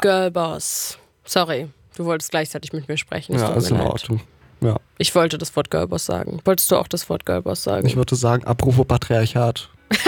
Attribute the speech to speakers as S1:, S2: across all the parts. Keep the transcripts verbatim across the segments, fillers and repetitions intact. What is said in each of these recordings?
S1: Girlboss. Sorry, du wolltest gleichzeitig mit mir sprechen.
S2: Ja, ist in Ordnung. Ja.
S1: Ich wollte das Wort Girlboss sagen. Wolltest du auch das Wort Girlboss sagen?
S2: Ich würde sagen, apropos Patriarchat.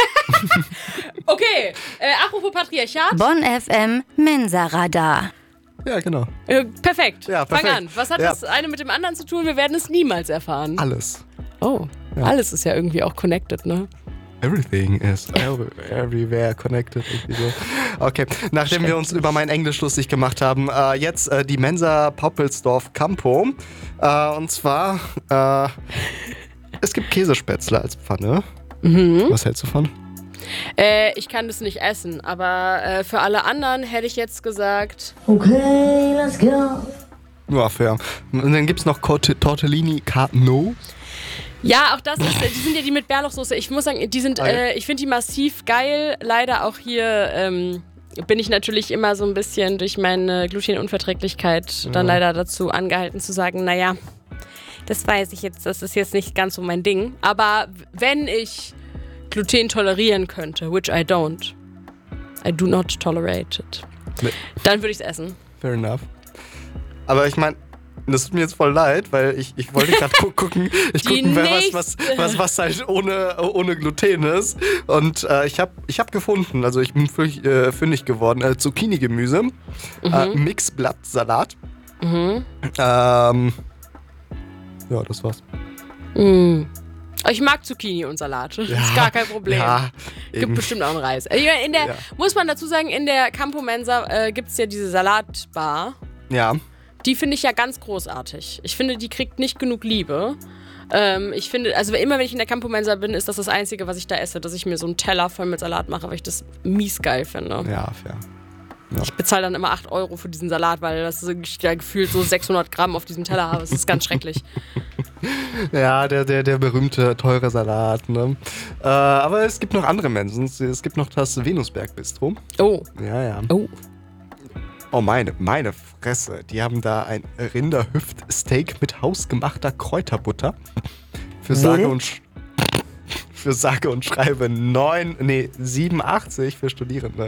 S1: Okay, äh, apropos Patriarchat.
S3: Bonn F M Mensa-Radar.
S2: Ja, genau.
S1: Äh, perfekt.
S2: Ja, perfekt.
S1: Fang an. Was hat
S2: Ja.
S1: das eine mit dem anderen zu tun? Wir werden es niemals erfahren.
S2: Alles.
S1: Oh,
S2: Ja.
S1: alles ist ja irgendwie auch connected, ne?
S2: Everything is every, everywhere connected. Irgendwie so. Okay, nachdem wir uns über mein Englisch lustig gemacht haben, äh, jetzt äh, die Mensa Poppelsdorf Campo. Äh, und zwar, äh, es gibt Käsespätzle als Pfanne.
S1: Mhm.
S2: Was hältst du von?
S1: Äh, ich kann das nicht essen, aber äh, für alle anderen hätte ich jetzt gesagt...
S4: Okay, let's go.
S2: Ja, fair. Und dann gibt's noch Cort- Tortellini Carno.
S1: Ja, auch das ist, die sind ja die mit Bärlauchsoße. Ich muss sagen, die sind,
S2: Ah, ja.
S1: äh, ich finde die massiv geil. Leider auch hier ähm, bin ich natürlich immer so ein bisschen durch meine Glutenunverträglichkeit dann
S2: Ja.
S1: leider dazu angehalten zu sagen, naja, das weiß ich jetzt, das ist jetzt nicht ganz so mein Ding. Aber wenn ich Gluten tolerieren könnte, which I don't, I do not tolerate it,
S2: Nee.
S1: dann würde ich es essen.
S2: Fair enough. Aber ich meine, das tut mir jetzt voll leid, weil ich, ich wollte gerade gu- gucken, ich
S1: Die
S2: gucken, wer was, was,
S1: nächste.
S2: was, was halt ohne, ohne Gluten ist. Und äh, ich habe ich hab gefunden, also ich bin fündig, äh, fündig geworden, äh, Zucchini-Gemüse, äh, Mixblattsalat.
S1: Mhm.
S2: Ähm, ja, das war's.
S1: Mm. Ich mag Zucchini und Salat. Das ist gar kein Problem.
S2: Ja,
S1: Gibt
S2: eben.
S1: bestimmt auch einen Reis. Äh, In der,
S2: Ja.
S1: Muss man dazu sagen, in der Campo Mensa äh, gibt es ja diese Salatbar.
S2: Ja,
S1: Die finde ich ja ganz großartig. Ich finde, die kriegt nicht genug Liebe. Ähm, ich finde, also immer wenn ich in der Campo Mensa bin, ist das das Einzige, was ich da esse, dass ich mir so einen Teller voll mit Salat mache, weil ich das mies geil finde.
S2: ja, fair.
S1: Ich bezahle dann immer acht Euro für diesen Salat, weil das so, ich ja gefühlt so sechshundert Gramm auf diesem Teller habe. Das ist ganz schrecklich.
S2: Ja, der, der, der berühmte, teure Salat, ne? Äh, aber es gibt noch andere Mensen. Es gibt noch das Venusberg Bistro.
S1: Oh,
S2: Ja, ja.
S1: oh.
S2: Oh, meine, meine Fresse. Die haben da ein Rinderhüftsteak mit hausgemachter Kräuterbutter. Für sage und, sch- für sage und schreibe neun, nee, siebenundachtzig für Studierende.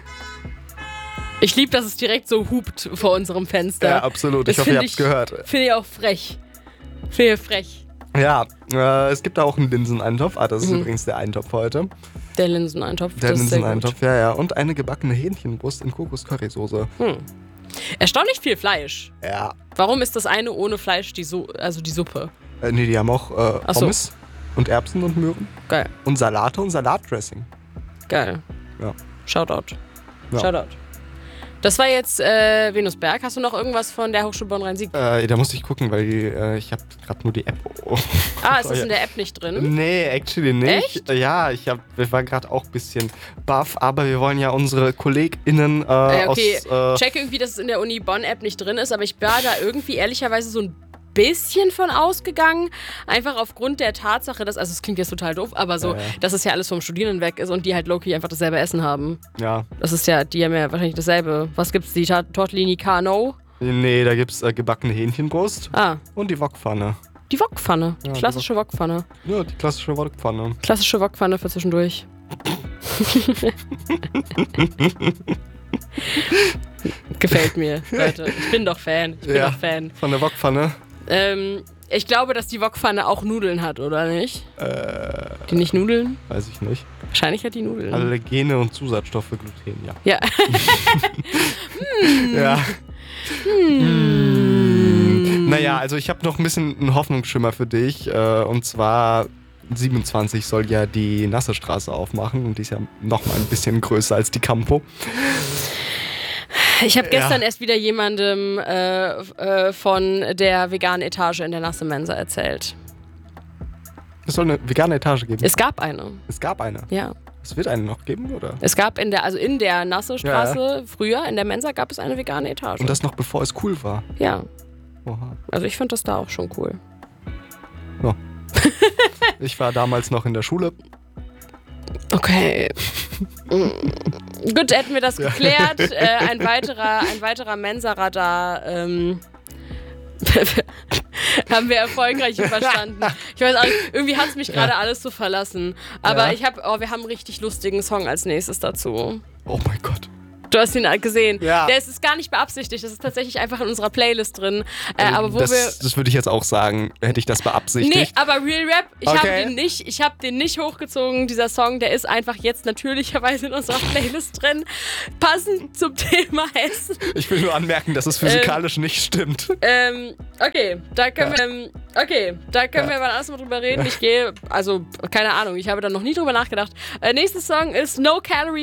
S1: Ich liebe, dass es direkt so hupt vor unserem Fenster.
S2: Ja, absolut. Ich
S1: Das
S2: hoffe, ihr
S1: find
S2: habt's gehört.
S1: Finde ich auch frech. Finde ich frech.
S2: Ja, äh, es gibt da auch einen Linseneintopf. Ah, das ist
S1: Mhm.
S2: übrigens der Eintopf heute.
S1: Der Linseneintopf.
S2: Der
S1: das ist sehr
S2: Linseneintopf, ja, ja. Und eine gebackene Hähnchenbrust in Kokos-Currysoße.
S1: gut. Hm. Erstaunlich viel Fleisch.
S2: Ja.
S1: Warum ist das eine ohne Fleisch, die so, also die Suppe?
S2: Äh, nee, die haben auch äh,
S1: Ach so.
S2: Pommes und Erbsen und Möhren.
S1: Geil,
S2: Und Salate und Salatdressing.
S1: geil.
S2: Ja.
S1: Shoutout.
S2: Ja.
S1: Shoutout. Das war jetzt äh, Venusberg. Hast du noch irgendwas von der Hochschule Bonn-Rhein-Sieg?
S2: Äh, da musste ich gucken, weil äh, ich habe gerade nur die App. Oh.
S1: Ah, ist das
S2: ja.
S1: in der App nicht drin?
S2: Nee, actually nicht.
S1: Echt?
S2: Ja, ich hab, wir waren gerade auch ein bisschen baff, aber wir wollen ja unsere KollegInnen äh,
S1: Äh, okay,
S2: aus... Äh,
S1: check irgendwie, dass es in der Uni Bonn-App nicht drin ist, aber ich war da irgendwie ehrlicherweise so ein bisschen von ausgegangen. Einfach aufgrund der Tatsache, dass, also es klingt jetzt total doof, aber so,
S2: Ja, ja.
S1: dass es ja alles vom Studierenden weg ist und die halt low-key einfach dasselbe Essen haben.
S2: ja,
S1: Das ist ja, die haben ja wahrscheinlich dasselbe. Was gibt's? Die Ta- Tortellini Carno?
S2: nee, da gibt's äh, gebackene Hähnchenbrust
S1: Ah,
S2: und die Wokpfanne.
S1: die Wokpfanne.
S2: Ja, die
S1: Klassische Wokpfanne.
S2: Ja, die klassische Wokpfanne.
S1: Klassische Wokpfanne für zwischendurch. Gefällt mir, Leute. Ich bin doch Fan. Ich bin
S2: Ja.
S1: doch Fan.
S2: Von der Wokpfanne.
S1: Ähm, ich glaube, dass die Wokpfanne auch Nudeln hat, oder nicht?
S2: Äh,
S1: Die nicht Nudeln?
S2: weiß ich nicht.
S1: Wahrscheinlich hat die Nudeln.
S2: Allergene und Zusatzstoffe, Gluten, ja.
S1: Ja.
S2: Ja. Hm. Naja, also ich habe noch ein bisschen einen Hoffnungsschimmer für dich. Äh, und zwar siebenundzwanzig soll ja die Nasse Straße aufmachen und die ist ja noch mal ein bisschen größer als die Campo.
S1: Ich habe gestern
S2: Ja.
S1: erst wieder jemandem äh, äh, von der veganen Etage in der Nasse Mensa erzählt.
S2: Es soll eine vegane Etage geben.
S1: Es gab eine,
S2: Es gab eine.
S1: ja.
S2: Es wird eine noch geben, oder?
S1: Es gab in der, also in der Nasse Straße früher, in der Mensa gab es eine vegane Etage.
S2: Und das noch bevor es cool war.
S1: ja,
S2: Oha.
S1: also ich fand das da auch schon cool.
S2: Ich war damals noch in der Schule.
S1: Okay. Mm. Gut, hätten wir das geklärt. Äh, ein weiterer, ein weiterer Mensa-Radar ähm, haben wir erfolgreich überstanden. Ich weiß auch nicht, irgendwie hat es mich gerade alles so verlassen. Aber
S2: Ja.
S1: ich habe, oh, wir haben einen richtig lustigen Song als nächstes dazu.
S2: Oh mein Gott.
S1: Du hast ihn gesehen.
S2: Ja.
S1: Der ist, ist gar nicht beabsichtigt. Das ist tatsächlich einfach in unserer Playlist drin. Äh, aber wo
S2: das,
S1: wir
S2: das würde ich jetzt auch sagen, hätte ich das beabsichtigt.
S1: Nee, aber Real Rap, ich
S2: Okay.
S1: habe den nicht, ich habe den nicht hochgezogen. Dieser Song, der ist einfach jetzt natürlicherweise in unserer Playlist drin. Passend zum Thema Essen.
S2: Ich will nur anmerken, dass es physikalisch nicht stimmt.
S1: Ähm, okay, da können
S2: Ja.
S1: wir, ähm, okay, da können
S2: Ja.
S1: wir mal anders mal drüber reden. Ich gehe, also, keine Ahnung, ich habe da noch nie drüber nachgedacht. Äh, nächster Song ist No Calories.